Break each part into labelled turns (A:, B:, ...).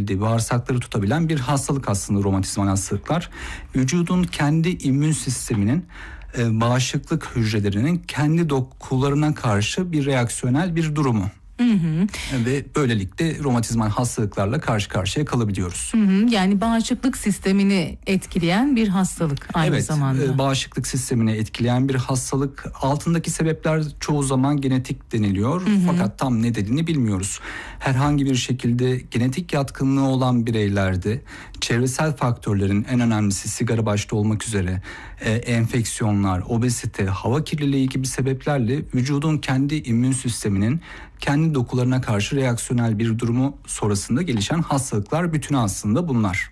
A: tutabildiği, bağırsakları tutabilen bir hastalık aslında romatizmal hastalıklar. Vücudun kendi immün sisteminin bağışıklık hücrelerinin kendi dokularına karşı bir reaksiyonel bir durumu. Ve böylelikle romatizmal hastalıklarla karşı karşıya kalabiliyoruz.
B: Yani bağışıklık sistemini etkileyen bir hastalık aynı zamanda.
A: Evet, bağışıklık sistemini etkileyen bir hastalık. Altındaki sebepler çoğu zaman genetik deniliyor. Fakat tam nedenini bilmiyoruz. Herhangi bir şekilde genetik yatkınlığı olan bireylerde çevresel faktörlerin, en önemlisi sigara başta olmak üzere, enfeksiyonlar, obezite, hava kirliliği gibi sebeplerle vücudun kendi immün sisteminin kendi dokularına karşı reaksiyonel bir durumu sonrasında gelişen hastalıklar bütünü aslında bunlar.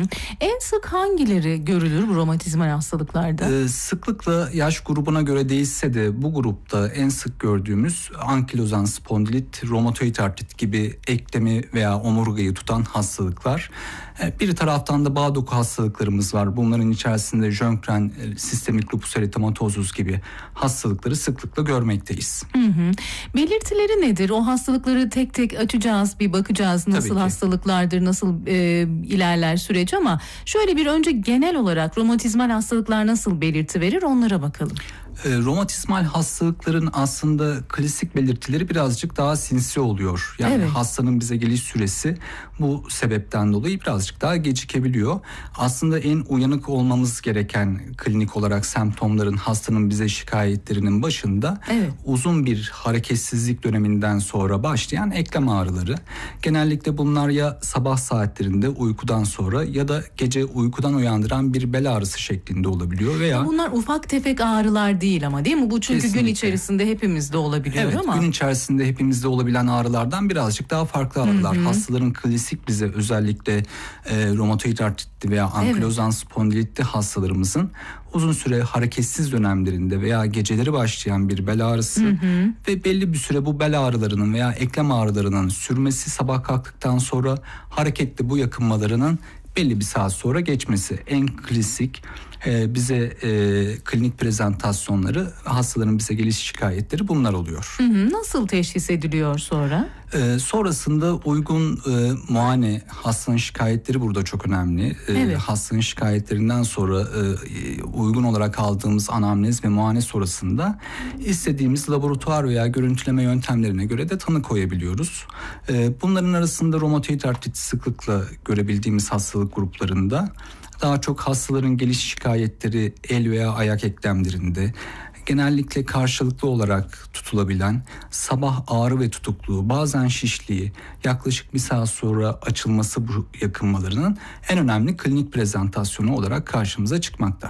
B: En sık hangileri görülür bu romatizmal hastalıklarda?
A: Sıklıkla yaş grubuna göre değişse de bu grupta en sık gördüğümüz ankilozan spondilit, romatoid artrit gibi eklemi veya omurgayı tutan hastalıklar. Bir taraftan da bağ doku hastalıklarımız var. Bunların içerisinde Sjögren, sistemik lupus eritematosus gibi hastalıkları sıklıkla görmekteyiz.
B: Belirtileri nedir? O hastalıkları tek tek açacağız, bir bakacağız nasıl hastalıklardır, nasıl ilerler süreç, ama şöyle bir önce genel olarak romatizmal hastalıklar nasıl belirti verir onlara bakalım.
A: Romatizmal hastalıkların aslında klasik belirtileri birazcık daha sinsi oluyor. Yani hastanın bize geliş süresi bu sebepten dolayı birazcık daha gecikebiliyor. Aslında en uyanık olmamız gereken klinik olarak semptomların, hastanın bize şikayetlerinin başında uzun bir hareketsizlik döneminden sonra başlayan eklem ağrıları. Genellikle bunlar ya sabah saatlerinde uykudan sonra ya da gece uykudan uyandıran bir bel ağrısı şeklinde olabiliyor veya...
B: Bunlar ufak tefek ağrılar değil ama, değil mi? Bu çünkü gün içerisinde hepimizde olabiliyor ama.
A: Evet, gün içerisinde hepimizde olabilen ağrılardan birazcık daha farklı ağrılar. Hastaların klasik bize özellikle romatoid artritli veya ankilozan spondilitli hastalarımızın uzun süre hareketsiz dönemlerinde veya geceleri başlayan bir bel ağrısı ve belli bir süre bu bel ağrılarının veya eklem ağrılarının sürmesi, sabah kalktıktan sonra hareketli bu yakınmalarının belli bir saat sonra geçmesi en klasik bize klinik prezentasyonları, hastaların bize geliş şikayetleri bunlar oluyor.
B: Nasıl teşhis ediliyor sonra?
A: Sonrasında uygun muayene, hastanın şikayetleri burada çok önemli. Hastanın şikayetlerinden sonra uygun olarak aldığımız anamnez ve muayene sonrasında istediğimiz laboratuvar veya görüntüleme yöntemlerine göre de tanı koyabiliyoruz. Bunların arasında romatoid artrit sıklıkla görebildiğimiz hastalık gruplarında daha çok hastaların geliş şikayetleri el veya ayak eklemlerinde, genellikle karşılıklı olarak tutulabilen sabah ağrı ve tutukluğu, bazen şişliği, yaklaşık bir saat sonra açılması bu yakınmalarının en önemli klinik prezentasyonu olarak karşımıza çıkmakta.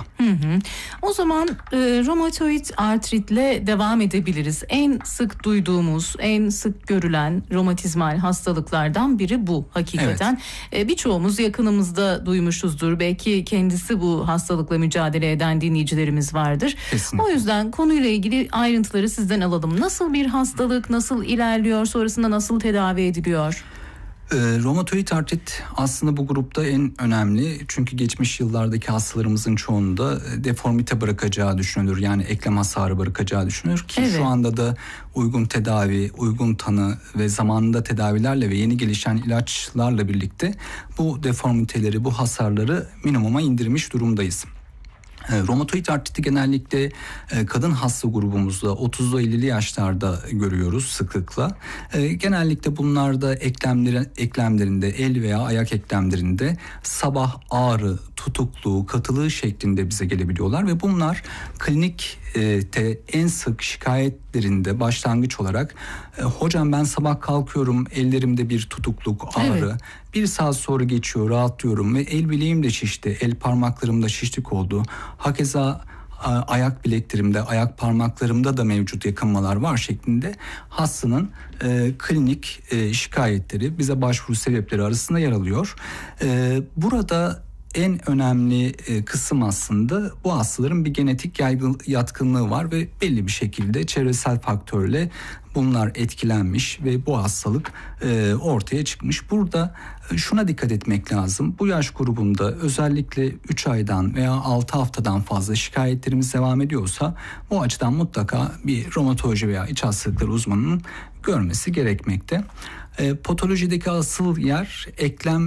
B: O zaman romatoid artritle devam edebiliriz. En sık duyduğumuz, en sık görülen romatizmal hastalıklardan biri bu hakikaten. Birçoğumuz yakınımızda duymuşuzdur. Belki kendisi bu hastalıkla mücadele eden dinleyicilerimiz vardır.
A: Kesinlikle.
B: O yüzden konuyla ilgili ayrıntıları sizden alalım. Nasıl bir hastalık, nasıl ilerliyor, sonrasında nasıl tedavi ediliyor?
A: Romatoid artrit aslında bu grupta en önemli, çünkü geçmiş yıllardaki hastalarımızın çoğunda deformite bırakacağı düşünülür. Yani eklem hasarı bırakacağı düşünülür ki şu anda da uygun tedavi, uygun tanı ve zamanında tedavilerle ve yeni gelişen ilaçlarla birlikte bu deformiteleri, bu hasarları minimuma indirmiş durumdayız. Romatoid artriti genellikle kadın hasta grubumuzda 30'lu 50'li yaşlarda görüyoruz sıklıkla. Genellikle bunlarda eklemlerinde, el veya ayak eklemlerinde sabah ağrı, tutukluğu, katılığı şeklinde bize gelebiliyorlar ve bunlar klinikte en sık şikayetlerinde başlangıç olarak hocam ben sabah kalkıyorum, ellerimde bir tutukluk, ağrı, bir saat sonra geçiyor, rahatlıyorum ve el bileğim de şişti, el parmaklarımda şişlik oldu. Hakeza ayak bileklerimde, ayak parmaklarımda da mevcut yakınmalar var şeklinde hastanın klinik şikayetleri bize başvuru sebepleri arasında yer alıyor. Burada en önemli kısım aslında bu hastaların bir genetik yatkınlığı var ve belli bir şekilde çevresel faktörle bunlar etkilenmiş ve bu hastalık ortaya çıkmış. Burada şuna dikkat etmek lazım. Bu yaş grubunda özellikle 3 aydan veya 6 haftadan fazla şikayetlerimiz devam ediyorsa bu açıdan mutlaka bir romatoloji veya iç hastalıkları uzmanının görmesi gerekmekte. Patolojideki asıl yer eklem